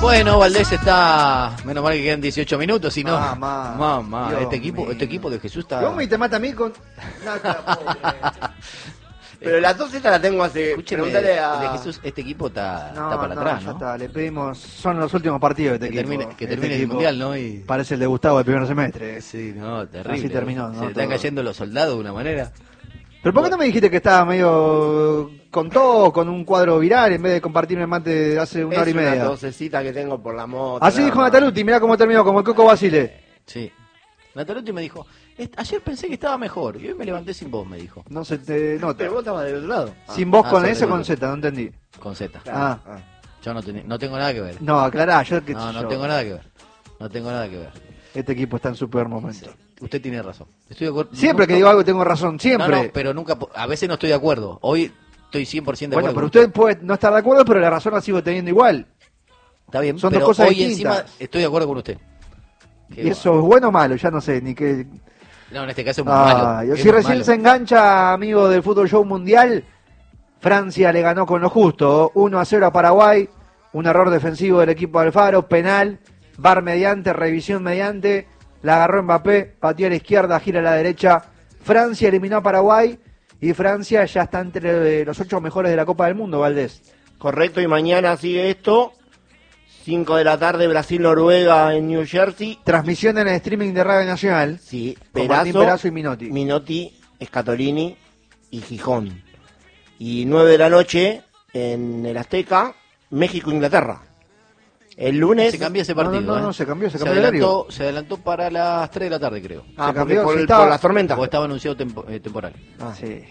Bueno, Valdés está... Menos mal que quedan 18 minutos, si no... Mamá. Este equipo de Jesús está... ¿Cómo y te mata a mí con...? No, te la puedo creer. Pero las dos estas las tengo hace... Escúcheme, Pregúntale a... de Jesús, este equipo está para atrás, ya ¿no? está, le pedimos... Son los últimos partidos de este equipo. Que termine el equipo Mundial, ¿no? Y... Parece el de Gustavo del primer semestre. Sí, no, terrible. Así terminó, ¿no? Se le están cayendo los soldados de una manera... ¿Pero por qué no me dijiste que estaba medio con todo, con un cuadro viral, en vez de compartirme el mate de hace una hora y Es una media? tosecita que tengo por la moto. Así dijo Nataluti, mirá cómo terminó, como el Coco Basile. Sí. Nataluti me dijo, ayer pensé que estaba mejor, y hoy me levanté sin voz, me dijo. No se te nota. Pero vos estabas del otro lado. ¿Sin voz con sobre S o el con otro. Z? No entendí. Con Z. Ah. Yo no tengo nada que ver. No, aclará, yo No tengo nada que ver. No tengo nada que ver. Este equipo está en su peor momento. Usted tiene razón. Estoy de acuerdo. Siempre que digo algo tengo razón, siempre. No, pero nunca, a veces no estoy de acuerdo. Hoy estoy 100% de acuerdo. Bueno, pero con usted puede no estar de acuerdo, pero la razón la sigo teniendo igual. Está bien, son pero dos cosas hoy distintas. encima estoy de acuerdo con usted. ¿Y eso es bueno o malo? Ya no sé, ni qué... No, en este caso es muy malo. Yo Es si muy recién malo. se engancha, amigo del Fútbol Show Mundial, Francia le ganó con lo justo, 1-0 a Paraguay, un error defensivo del equipo de Alfaro, penal, VAR mediante, revisión mediante, la agarró Mbappé, pateó a la izquierda, gira a la derecha, Francia eliminó a Paraguay y Francia ya está entre los 8 mejores de la Copa del Mundo, Valdés. Correcto, y mañana sigue esto. 5 de la tarde, Brasil-Noruega en New Jersey. Transmisión en el streaming de Radio Nacional. Sí, Con Martín Perazo y Minotti. Minotti, Scatolini y Gijón. Y 9 de la noche en el Azteca, México-Inglaterra. El lunes... Se cambió ese partido. No, se cambió el adelantó, horario. se adelantó para las 3 de la tarde, creo. Ah, se porque cambió, por, sí, el- estaba- por las tormentas. O estaba anunciado temporal. Sí.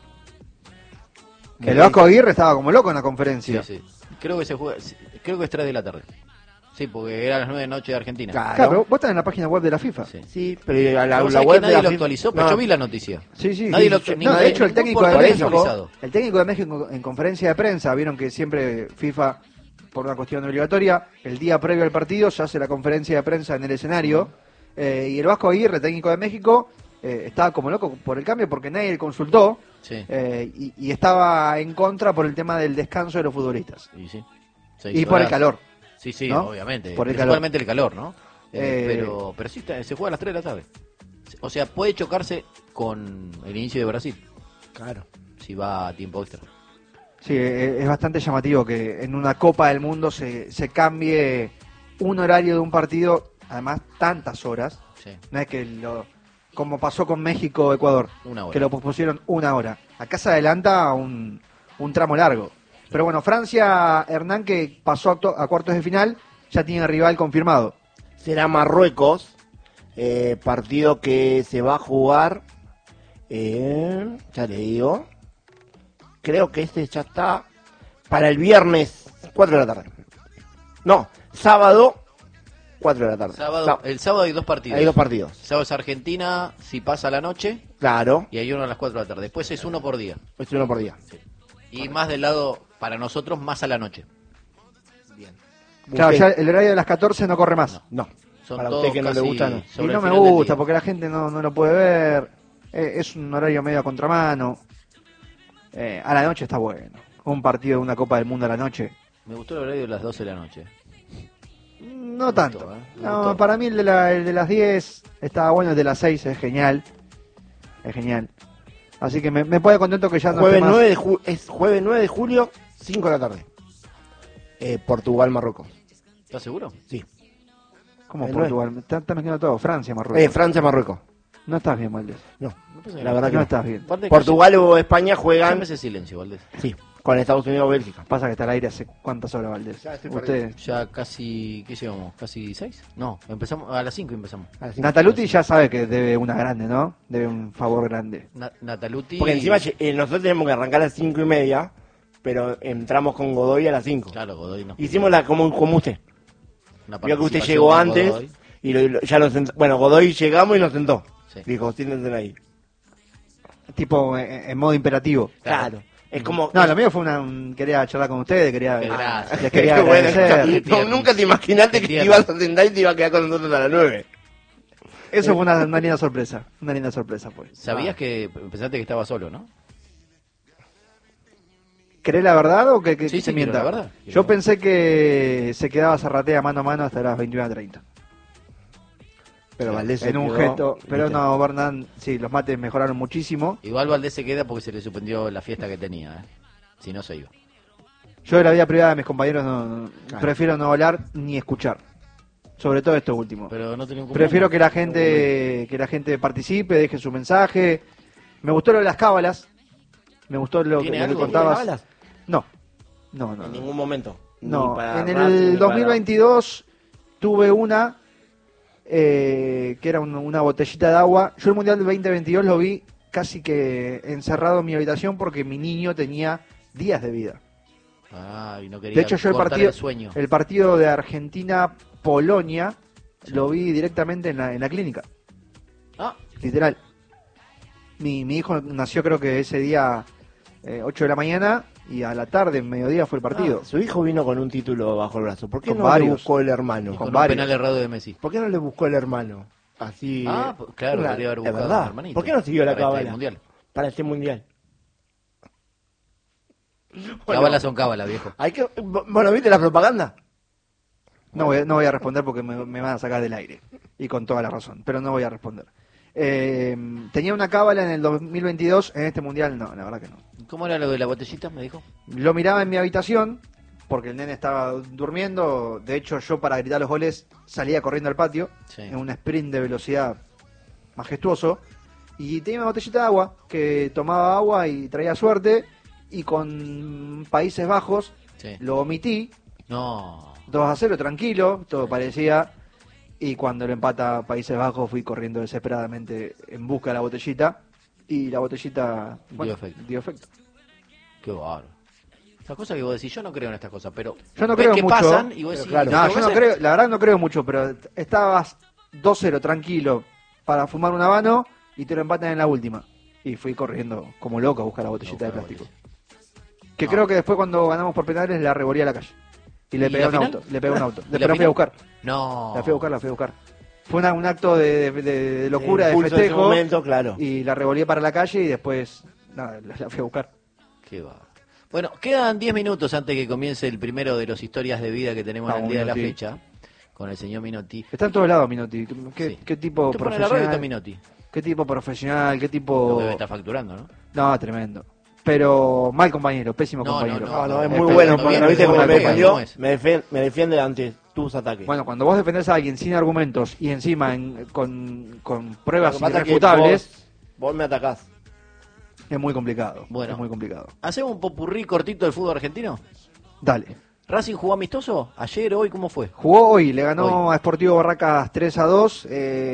El Vasco Aguirre estaba como loco en la conferencia. Sí. Creo que creo que es 3 de la tarde. Sí, porque era las 9 de la noche de Argentina. Claro, pero vos estás en la página web de la FIFA. Sí. Sí, pero la ¿Vos sabés web que nadie de lo la actualizó? FIFA- Pero no. yo vi la noticia. Sí. Nadie lo No, de hecho, el técnico de México, actualizado. el técnico de México en conferencia de prensa, vieron que siempre FIFA, por una cuestión obligatoria, el día previo al partido se hace la conferencia de prensa en el escenario, y el Vasco Aguirre, técnico de México, estaba como loco por el cambio porque nadie le consultó, Sí. y estaba en contra por el tema del descanso de los futbolistas. Y sí. Y por el calor. Sí, ¿no? obviamente. Por el Principalmente el calor, ¿no? Eh, Pero sí, se juega a las 3 de la tarde. O sea, puede chocarse con el inicio de Brasil. Claro. Si va a tiempo extra. Sí, es bastante llamativo que en una Copa del Mundo se cambie un horario de un partido, además tantas horas. Sí. No es que como pasó con México-Ecuador, Una hora. que lo pospusieron una hora. Acá se adelanta un tramo largo. Pero bueno, Francia, Hernán, que pasó a cuartos de final, ya tiene rival confirmado. Será Marruecos, partido que se va a jugar, ya le digo, creo que este ya está para el viernes 4 de la tarde. No, sábado 4 de la tarde. El sábado hay 2 partidos. Hay 2 partidos. El sábado es Argentina, si pasa la noche, Claro, y hay uno a las 4 de la tarde. Después es uno por día. es uno por día. Y más del lado, para nosotros, más a la noche. Claro, Usted- ya el horario de las 14 no corre más. No, Son para todos usted que no le casi gusta, no. Y sobre no el me final del gusta día. porque la gente no lo puede ver. Es un horario medio a contramano. A la noche está bueno. Un partido de una Copa del Mundo a la noche. Me gustó el horario de las 12 de la noche. No tanto. Me No, gustó. para mí el de las 10 estaba bueno, el de las 6 es genial. Es genial. Así que me pone contento que ya no Jueves esté más. 9 de es jueves 9 de julio, 5 de la tarde. Portugal-Marruecos. ¿Estás seguro? Sí. ¿Cómo el Portugal? Está mezclando todo. Francia, Marruecos. Francia-Marruecos. No estás bien, Valdés. No, Me la verdad que No no. estás bien. Portugal o España juegan, Ese silencio, Valdés. sí, con Estados Unidos o Bélgica. Pasa que está al aire hace cuántas horas, Valdés. Ya estoy Usted. Ya casi, ¿qué llevamos? ¿Casi 6? No, empezamos a las 5 empezamos. A las cinco. Nataluti ya sabe que debe una grande, ¿no? Debe un favor grande. Nataluti. Porque encima nosotros tenemos que arrancar a las 5:30, pero entramos con Godoy a las 5. Claro, Godoy no. Hicimos la como usted. Una Vio que usted participación llegó con antes Godoy. y ya lo sentó. Bueno, Godoy llegamos y nos sentó. Sí. Dijo, siéntense ahí. Tipo en modo imperativo. Claro. Es como... No, lo mío fue quería charlar con ustedes, Gracias. les quería Qué bueno. agradecer. Qué tierno. Nunca te imaginaste Qué que te tierno. ibas a sentar y te iba a quedar con nosotros a las 9. Eso fue una linda sorpresa. Una linda sorpresa, pues. Sabías que pensaste que estaba solo, ¿no? ¿Cree la verdad o que Sí, se sí, mienta? quiero la verdad. Yo pensé que se quedaba Zarratea mano a mano hasta las 21:30. Pero Valdés se En un quedó, gesto. Pero ¿viste? no, Bernán, sí, los mates mejoraron muchísimo. Igual Valdés se queda porque se le suspendió la fiesta que tenía, ¿eh? Si no se iba. Yo de la vida privada de mis compañeros no, Claro. prefiero no hablar ni escuchar. Sobre todo esto último. Pero no tenía un Prefiero cumpleaños. que la gente participe, deje su mensaje. Me gustó lo de las cábalas. Me gustó lo ¿Tiene que algo? contabas. ¿Cábalas? No, En ningún momento. no. Ni para En Racing, el ni para- 2022 tuve una que era una botellita de agua. Yo el Mundial del 2022 lo vi casi que encerrado en mi habitación porque mi niño tenía días de vida. Ah, y no quería De hecho, yo cortar el sueño. el partido de Argentina-Polonia lo vi directamente en la clínica, Ah, literal. Mi hijo nació creo que ese día 8 de la mañana y a la tarde, mediodía fue el partido. Su hijo vino con un título bajo el brazo. ¿Por qué Con no varios. le buscó el hermano? con con un varios. penal errado de Messi. ¿Por qué no le buscó el hermano? Así. Ah, claro, podría haber es buscado verdad. un hermanito. ¿Por qué no siguió la Para este cábala? mundial. Para este mundial. Cábalas son cábalas, viejo. Hay que, bueno, ¿viste la propaganda? No voy a responder porque me van a sacar del aire. Y con toda la razón, pero no voy a responder. Tenía una cábala en el 2022, en este mundial no, la verdad que no. ¿Cómo era lo de la botellita, me dijo? Lo miraba en mi habitación porque el nene estaba durmiendo. De hecho, yo para gritar los goles salía corriendo al patio Sí. en un sprint de velocidad majestuoso. Y tenía una botellita de agua que tomaba agua y traía suerte. Y con Países Bajos Sí. lo omití. No. 2-0, tranquilo, todo parecía. Y cuando lo empata Países Bajos fui corriendo desesperadamente en busca de la botellita. Y la botellita dio efecto. Qué bárbaro. Estas cosas que vos decís, yo no creo en estas cosas, pero Yo no ves creo que mucho. pasan y vos pero decís, claro. No, ¿lo yo no ves? creo, la verdad no creo mucho, pero estabas 2-0 tranquilo para fumar un habano y te lo empatan en la última. Y fui corriendo como loco a buscar la botellita de buscar la plástico. botella. Que No. creo que después cuando ganamos por penales la revolví a la calle. Y le ¿Y pegué la un final? auto. Le pegué un auto. ¿Y la Después la fui a final? buscar. No. La fui a buscar. Fue un acto de locura, de Impulso de ese festejo. momento, claro. Y la revolví para la calle y después nada, la fui a buscar. Qué bárbaro. Bueno, quedan 10 minutos antes que comience el primero de los historias de vida que tenemos en Vamos, el día de la Minotti. fecha con el señor Minotti. Está en todos lados, Minotti. ¿Qué, Sí. qué tipo Usted pone la radio y está profesional? Minotti. ¿Qué tipo profesional? ¿Qué Lo tipo...? que está facturando, ¿no? No, tremendo. Pero mal compañero, pésimo No, compañero. No, es no, muy pero bueno, no porque viene ¿no viste como cómo me pega, defendió? ¿cómo es? Me defiende ante tus ataques. Bueno, cuando vos defendés a alguien sin argumentos y encima con pruebas Lo que pasa es que irrefutables, vos me atacás. es muy complicado. Bueno. Es muy complicado. ¿Hacemos un popurrí cortito del fútbol argentino? Dale. ¿Racing jugó amistoso? ¿Ayer, hoy? ¿Cómo fue? Jugó hoy, le ganó Hoy. a Sportivo Barracas 3-2.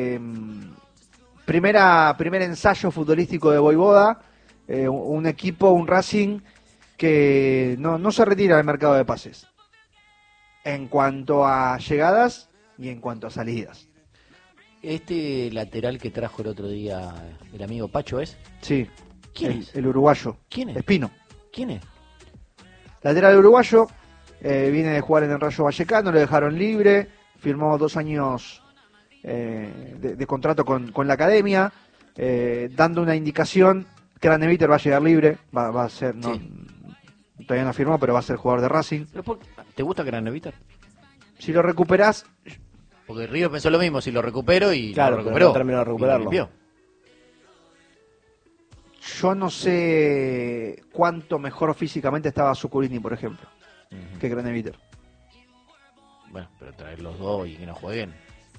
Primer ensayo futbolístico de Voivoda. Un equipo, un Racing que no se retira del mercado de pases. En cuanto a llegadas y en cuanto a salidas. Este lateral que trajo el otro día el amigo Pacho es. Sí. ¿Quién el, es? el uruguayo. ¿Quién es? Espino. ¿Quién es? Lateral uruguayo. Viene de jugar en el Rayo Vallecano. Lo dejaron libre. Firmó 2 años de contrato con la academia. Dando una indicación. Craneviter va a llegar libre. Va a ser. No, Sí. Todavía no firmó, pero va a ser jugador de Racing. ¿Te gusta Craneviter? Si lo recuperás, Porque Río pensó lo mismo, si lo recupero y Claro, lo pero recuperó. no terminó de recuperarlo. Y lo limpió. yo no sé cuánto mejor físicamente estaba Zuculini, por ejemplo, Ujú. que Craneviter. Bueno, pero traer los dos y que no jueguen.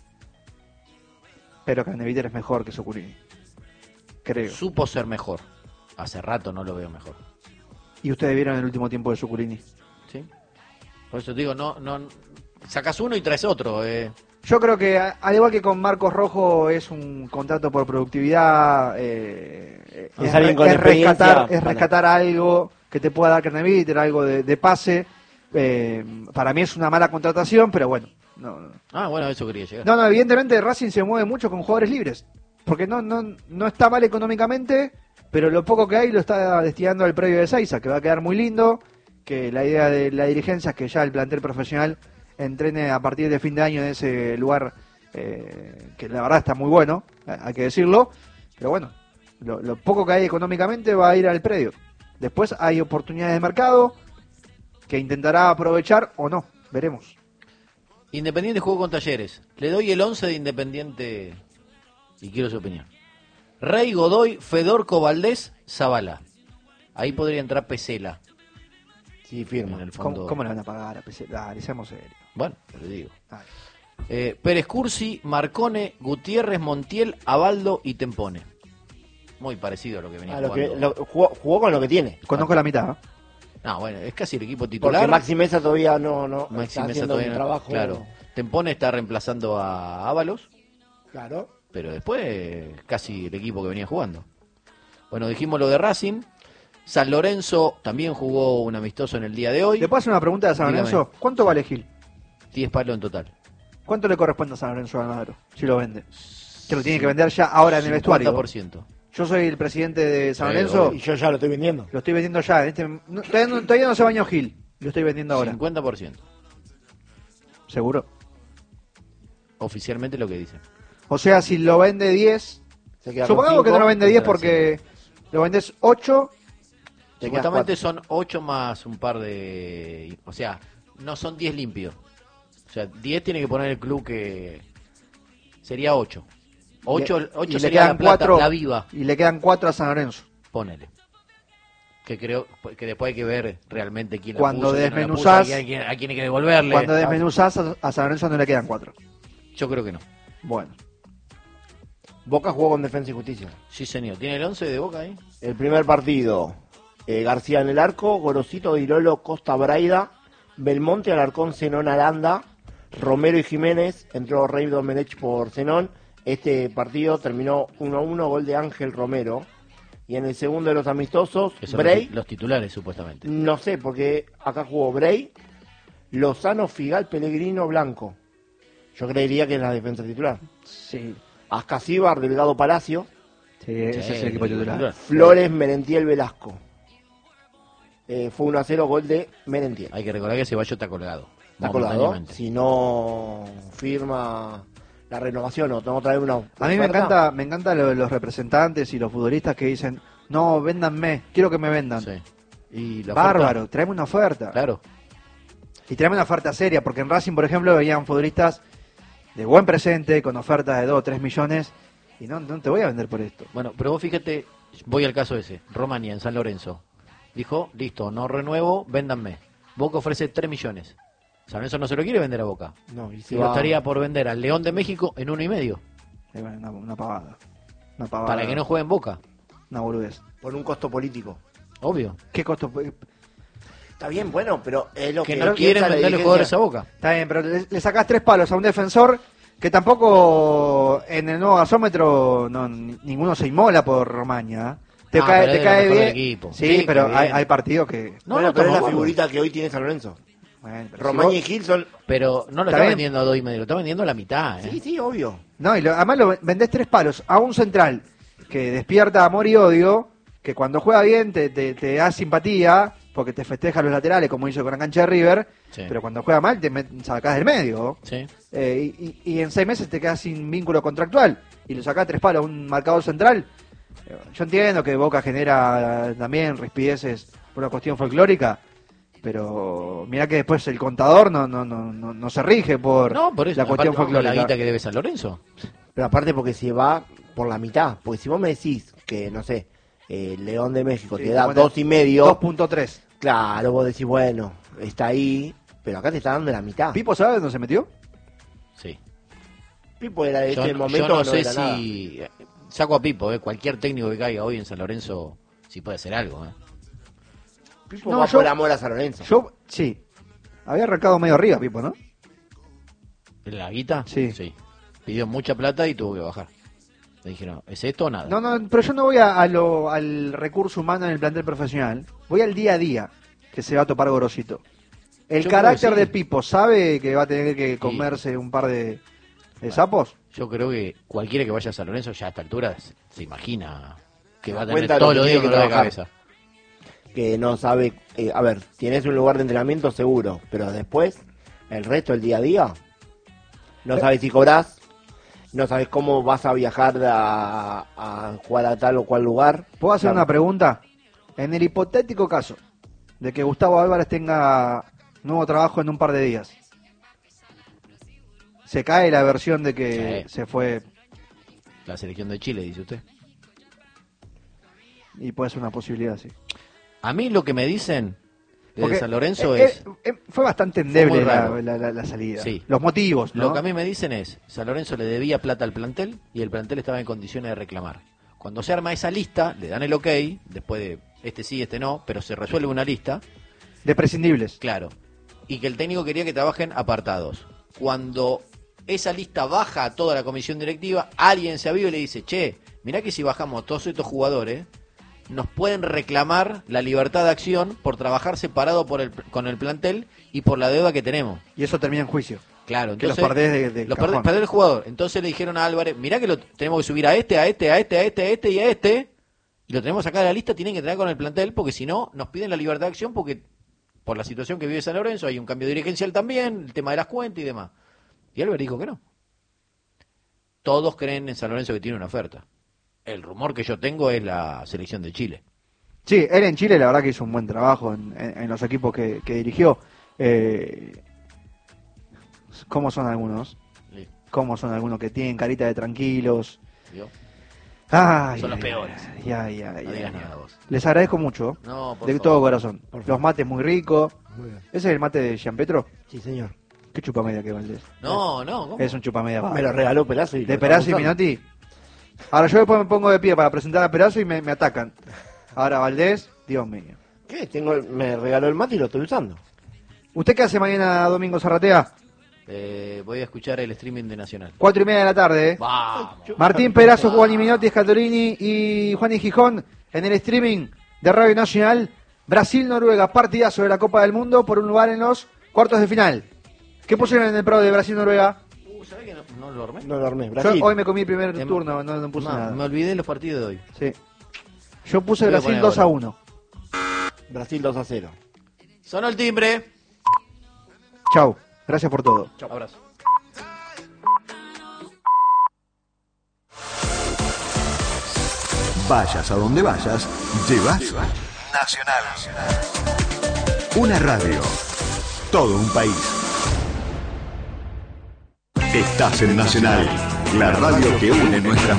Pero Craneviter es mejor que Zuculini. Creo. Supo ser mejor. Hace rato no lo veo mejor. Y ustedes vieron el último tiempo de Zuculini. ¿Sí? Por eso te digo, no sacas uno y traes otro. Yo creo que, al igual que con Marcos Rojo, es un contrato por productividad. Es alguien con experiencia. Rescatar algo que te pueda dar Craneviter, algo de pase. Para mí es una mala contratación, pero bueno. Ah, bueno, a eso quería llegar. No, evidentemente Racing se mueve mucho con jugadores libres. Porque no está mal económicamente, pero lo poco que hay lo está destinando al predio de Saiza, que va a quedar muy lindo. Que la idea de la dirigencia es que ya el plantel profesional entrene a partir de fin de año en ese lugar, que la verdad está muy bueno, hay que decirlo. Pero bueno, lo poco que hay económicamente va a ir al predio. Después hay oportunidades de mercado que intentará aprovechar o no, veremos. Independiente jugó con Talleres. Le doy el 11 de Independiente y quiero su opinión. Rey, Godoy, Fedorco, Valdés, Zavala. Ahí podría entrar Pesela. Sí, firma. En el fondo. ¿Cómo le van a pagar a PC? Dale, seamos serios. Bueno, te digo. Dale. Pérez Cursi, Marcone, Gutiérrez, Montiel, Abaldo y Tempone. Muy parecido a lo que venía jugando. Jugó con lo que tiene. Conozco la mitad. No, bueno, es casi el equipo titular. Porque Maxi Mesa todavía no Maxi está Mesa haciendo todavía un no- trabajo. Claro. Tempone está reemplazando a Ábalos, Claro. pero después casi el equipo que venía jugando. Bueno, dijimos lo de Racing. San Lorenzo también jugó un amistoso en el día de hoy. ¿Le puedo hacer una pregunta a San Dígame. Lorenzo? ¿Cuánto vale Gil? 10 palos en total. ¿Cuánto le corresponde a San Lorenzo Almagro si lo vende? Que lo tiene que vender ya ahora en el vestuario. 50%. Yo soy el presidente de San Sí, Lorenzo, obvio. Y yo ya lo estoy vendiendo. lo estoy vendiendo ya. Todavía no se bañó Gil, lo estoy vendiendo ahora. 50%. ¿Seguro? Oficialmente lo que dicen. O sea, si lo vende 10, Se queda con supongamos que no cinco. lo vende 10 contra porque lo vendes 8, Te quedas Supuestamente cuatro. son 8 más un par de... O sea, no son 10 limpios. O sea, 10 tiene que poner el club que... Sería 8. 8 y le sería la quedan plata, 4 la viva. y le quedan 4 a San Lorenzo. Ponele. Que creo que después hay que ver realmente quién la Cuando puso, quién no la puso, desmenuzás- a quién hay que devolverle. Cuando desmenuzás a San Lorenzo no le quedan 4. Yo creo que no. Bueno, Boca jugó con Defensa y Justicia. Sí, señor. ¿Tiene el 11 de Boca ahí? El primer partido, García en el arco, Gorosito, Dirolo, Costa Braida, Belmonte, Alarcón, Zenón, Aranda, Romero y Jiménez, entró Rey Domenech por Zenón. Este partido terminó 1-1, gol de Ángel Romero. Y en el segundo de los amistosos, Que son Bray, los titulares, supuestamente. no sé, porque acá jugó Bray, Lozano, Figal, Pellegrino, Blanco. Yo creería que es la defensa titular. sí. Ascasíbar, Delgado Palacio, Sí, ese Sí, es el equipo titular. Flores, Merentiel, Velasco. Fue 1-0, gol de Merentiel. Hay que recordar que Ceballos está colgado. Está colgado. momentáneamente. Si no firma la renovación o tengo que traer una. A mí me encanta los representantes y los futbolistas que dicen, no, véndanme, quiero que me vendan. Sí. Y la oferta- Bárbaro, tráeme una oferta. Claro. Y tráeme una oferta seria, porque en Racing, por ejemplo, veían futbolistas de buen presente, con ofertas de 2 o 3 millones, y no te voy a vender por esto. Bueno, pero vos fíjate, voy al caso ese. Romania, en San Lorenzo. Dijo, listo, no renuevo, véndanme. Boca ofrece 3 millones. San Lorenzo no se lo quiere vender a Boca. No, y Y se lo va estaría por vender al León de México en 1,5. Una pavada. Una pavada. Para que no juegue en Boca. Una boludez. por un costo político. Obvio. ¿Qué costo? Está bien, bueno, pero es lo Que que no piensa quieren la venderle dirigencia. jugadores a Boca. Está bien, pero le sacás 3 palos a un defensor que tampoco en el nuevo gasómetro ninguno se inmola por Romaña. Te Ah, cae, pero te es lo cae mejor del bien. equipo. Sí, Sí, pero que hay, bien. hay partidos que. No, Bueno, no, pero es la estamos figurita que hoy tiene San Lorenzo. Bueno, pero si Romaña vos- y Gil son. Pero no lo Está está bien. vendiendo a 2,5, lo está vendiendo a la mitad. Sí, sí, obvio. No, y además vendés 3 palos a un central que despierta amor y odio, que cuando juega bien te da simpatía, porque te festeja los laterales, como hizo con la cancha de River, Sí. pero cuando juega mal te sacás del medio. Sí. Y en 6 meses te quedas sin vínculo contractual y lo sacás 3 palos a un marcador central. Yo entiendo que Boca genera también rispideces por una cuestión folclórica, pero mira que después el contador no se rige por, No, por eso. la cuestión aparte, con la folclórica. guita que debe San Lorenzo. Pero aparte porque se va por la mitad. Porque si vos me decís que, no sé, León de México Sí, te da bueno, 2,5, 2.3. claro, vos decís, bueno, está ahí, pero acá te está dando la mitad. ¿Pipo sabe dónde se metió? Sí. Pipo era de Yo, ese yo momento. no sé era nada. si... Saco a Pipo, cualquier técnico que caiga hoy en San Lorenzo, si puede hacer algo. Pipo No, va yo- por amor a San Lorenzo. Yo, sí. Había arrancado medio arriba, Pipo, ¿no? ¿En la guita? Sí. Pidió mucha plata y tuvo que bajar. Le dijeron, ¿es esto o nada? No, pero yo no voy al recurso humano en el plantel profesional. Voy al día a día que se va a topar Gorosito. El Yo carácter creo que sí. de Pipo, ¿sabe que va a tener que comerse un par de sapos? Yo creo que cualquiera que vaya a San Lorenzo ya a esta altura se imagina que va a da tener cuenta de todos lo los que días tiene con que de trabajar. cabeza. Que no sabe. A ver, tienes un lugar de entrenamiento seguro, pero después, el resto del día a día, no sabes si cobrás, no sabes cómo vas a viajar a jugar a tal o cual lugar. ¿Puedo hacer Claro. una pregunta? En el hipotético caso de que Gustavo Álvarez tenga nuevo trabajo en un par de días, se cae la versión de que Sí. se fue La selección de Chile, dice usted. y puede ser una posibilidad, sí. A mí lo que me dicen de Porque, San Lorenzo es... fue bastante muy endeble raro. la salida. Sí. Los motivos, ¿no? Lo que a mí me dicen es, San Lorenzo le debía plata al plantel y el plantel estaba en condiciones de reclamar. Cuando se arma esa lista, le dan el ok, después de este sí, este no, pero se resuelve una lista, De prescindibles. claro, y que el técnico quería que trabajen apartados. Cuando esa lista baja a toda la comisión directiva, alguien se aviva y le dice, che, mirá que si bajamos todos estos jugadores, nos pueden reclamar la libertad de acción por trabajar separado con el plantel y por la deuda que tenemos. Y eso termina en juicio. Claro, Que los entonces perdés de los cajón. perdés el jugador. Entonces le dijeron a Álvarez, mirá que lo tenemos que subir a este y a este, y lo tenemos acá de la lista, tienen que tener con el plantel, porque si no, nos piden la libertad de acción, porque por la situación que vive San Lorenzo, hay un cambio dirigencial también, el tema de las cuentas y demás. Y Álvarez dijo que no. Todos creen en San Lorenzo que tiene una oferta. El rumor que yo tengo es la selección de Chile. Sí, él en Chile la verdad que hizo un buen trabajo en los equipos que dirigió. ¿Cómo son algunos? Sí, ¿Cómo son algunos que tienen carita de tranquilos? ¿vio? Ay, Son los ay, peores. ay, ay, ay, No digas ay. nada vos. Les agradezco mucho, No, por de favor. todo corazón. Por favor. Los mates muy ricos. Muy bien. ¿Ese es el mate de Gianpetro? Sí, señor. ¿Qué chupamedia que Valdés? No, ¿cómo? Es un chupamedia. Me lo regaló Perazo y ¿De lo Perazzo y estamos usando. Minotti? Ahora yo después me pongo de pie para presentar a Perazzo y me atacan. Ahora Valdés, Dios mío. ¿Qué? Me regaló el mate y lo estoy usando. ¿Usted qué hace mañana, Domingo Zarratea? Voy a escuchar el streaming de Nacional. 4:30 de la tarde. Vamos. Martín Perazo, Juan y Minotti, Scatorini y Juan y Gijón en el streaming de Radio Nacional. Brasil-Noruega, partidazo de la Copa del Mundo por un lugar en los cuartos de final. ¿Qué pusieron en el pro de Brasil-Noruega? ¿Sabés que no lo armé? No lo armé. Yo Brasil. hoy me comí el primer Em- turno, no puse No, nada. me olvidé los partidos de hoy. Sí. Yo puse Voy a Brasil poner 2-1. Brasil 2-0. Sonó el timbre. Chau, gracias por todo. Abrazo. Vayas a donde vayas, llevas Nacional. Una radio. Todo un país. Estás en Nacional, la radio que une nuestras